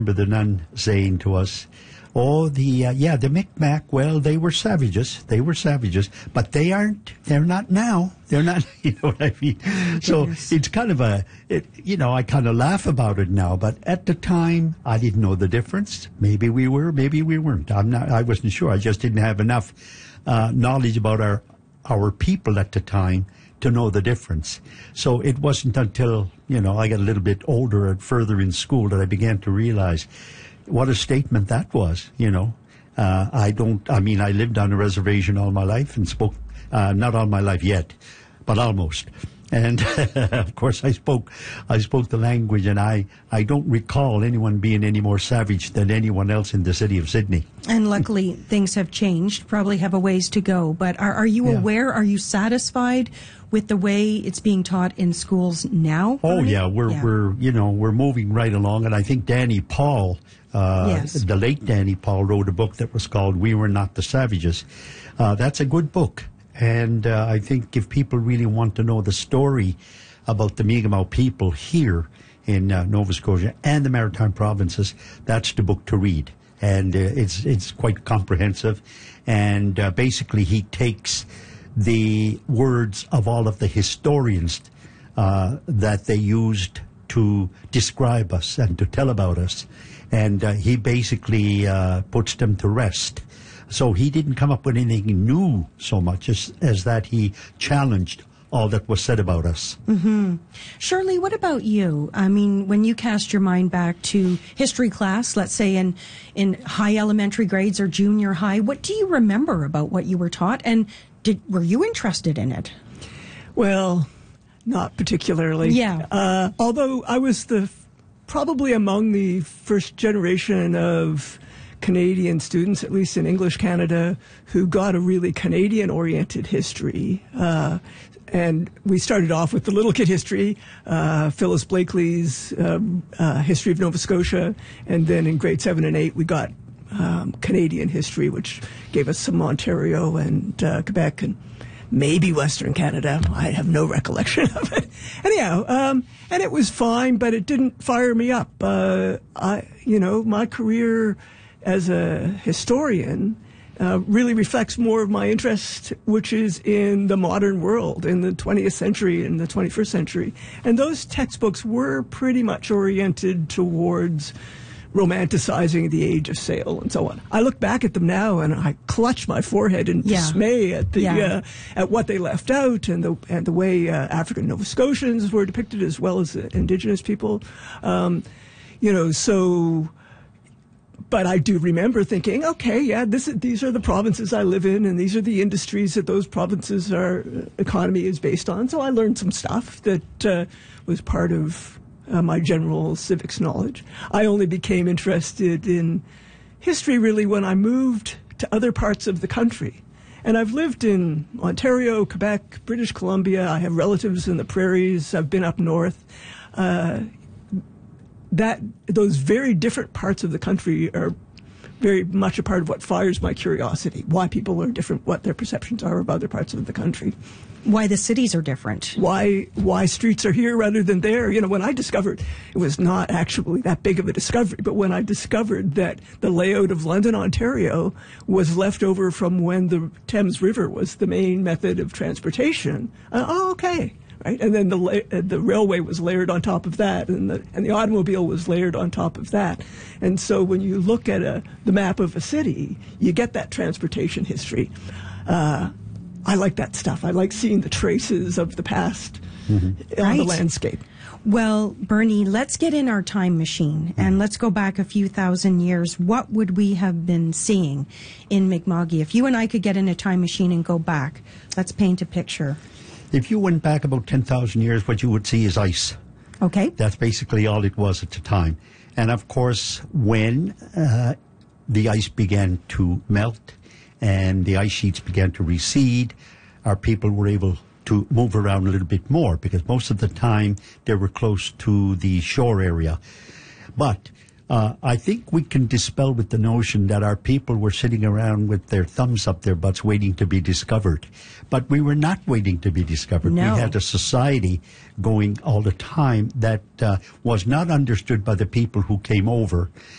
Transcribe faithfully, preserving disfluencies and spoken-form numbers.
the nun saying to us, oh, the, uh, yeah, the Micmac, well, they were savages. They were savages, but they aren't, they're not now. They're not, you know what I mean? So Yes. it's kind of a, it, you know, I kind of laugh about it now, but at the time, I didn't know the difference. Maybe we were, maybe we weren't. I'm not, I wasn't sure. I just didn't have enough uh, knowledge about our, our people at the time to know the difference. So it wasn't until, you know, I got a little bit older and further in school that I began to realize what a statement that was, you know. Uh, I don't, I mean, I lived on a reservation all my life and spoke, uh, not all my life yet, but almost. And of course I spoke, I spoke the language, and I, I don't recall anyone being any more savage than anyone else in the city of Sydney. And luckily, things have changed, probably have a ways to go. But are, are you Yeah. aware, are you satisfied with the way it's being taught in schools now? Oh Bernie? yeah, we're Yeah. we're you know we're moving right along, and I think Danny Paul, uh, Yes. the late Danny Paul, wrote a book that was called "We Were Not the Savages." Uh, that's a good book, and uh, I think if people really want to know the story about the Mi'kmaq people here in uh, Nova Scotia and the Maritime Provinces, that's the book to read, and uh, it's it's quite comprehensive, and uh, basically he takes the words of all of the historians uh, that they used to describe us and to tell about us. And uh, he basically uh, puts them to rest. So he didn't come up with anything new so much as, as that he challenged all that was said about us. Mm-hmm. Shirley, what about you? I mean, when you cast your mind back to history class, let's say in, in high elementary grades or junior high, what do you remember about what you were taught? And did, were you interested in it? Well, not particularly. Yeah. Uh, although I was the probably among the first generation of Canadian students, at least in English Canada, who got a really Canadian-oriented history. Uh, and we started off with the little kid history, uh, Phyllis Blakely's uh, uh, History of Nova Scotia, and then in grade seven and eight we got um, Canadian history, which gave us some Ontario and uh, Quebec and maybe Western Canada. I have no recollection of it. Anyhow, um, and it was fine, but it didn't fire me up. Uh, I, you know, my career as a historian uh, really reflects more of my interest, which is in the modern world, in the twentieth century and the twenty-first century. And those textbooks were pretty much oriented towards romanticizing the age of sail and so on. I look back at them now and I clutch my forehead in Yeah. dismay at the Yeah. uh, at what they left out and the and the way uh, African Nova Scotians were depicted as well as uh, Indigenous people. Um, you know, so. But I do remember thinking, okay, yeah, this is, these are the provinces I live in, and these are the industries that those provinces are economy is based on. So I learned some stuff that uh, was part of uh, my general civics knowledge. I only became interested in history really when I moved to other parts of the country. And I've lived in Ontario, Quebec, British Columbia. I have relatives in the prairies. I've been up north. Uh, that those very different parts of the country are very much a part of what fires my curiosity, why people are different, what their perceptions are of other parts of the country. Why the cities are different. Why why streets are here rather than there. You know, when I discovered, it was not actually that big of a discovery, but when I discovered that the layout of London, Ontario was left over from when the Thames River was the main method of transportation, uh, oh, okay. Right? And then the la- uh, the railway was layered on top of that, and the and the automobile was layered on top of that. And so when you look at a, the map of a city, you get that transportation history. Uh, I like that stuff. I like seeing the traces of the past mm-hmm. on Right. the landscape. Well, Bernie, let's get in our time machine and let's go back a few thousand years. What would we have been seeing in Mi'kma'ki? If you and I could get in a time machine and go back, let's paint a picture. If you went back about ten thousand years, what you would see is ice. Okay. That's basically all it was at the time. And of course, when uh, the ice began to melt and the ice sheets began to recede, our people were able to move around a little bit more because most of the time they were close to the shore area. But uh, I think we can dispel with the notion that our people were sitting around with their thumbs up their butts waiting to be discovered. But we were not waiting to be discovered. No. We had a society going all the time that uh, was not understood by the people who came over.